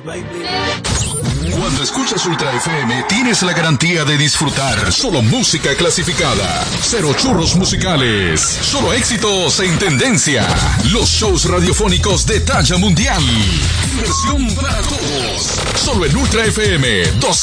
Cuando escuchas Ultra FM, tienes la garantía de disfrutar solo música clasificada. Cero churros musicales. Solo éxitos en tendencia. Los shows radiofónicos de talla mundial. Diversión para todos. Solo en Ultra FM